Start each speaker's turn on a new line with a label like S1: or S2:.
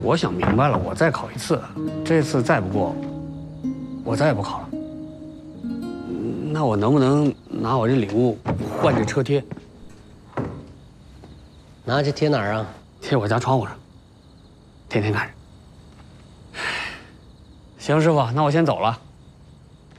S1: 我想明白了，我再考一次，这次再不过，我再也不考了。那我能不能拿我这礼物换这车贴？
S2: 拿去贴哪儿啊？
S1: 贴我家窗户上，天天看着。行，师傅，那我先走了。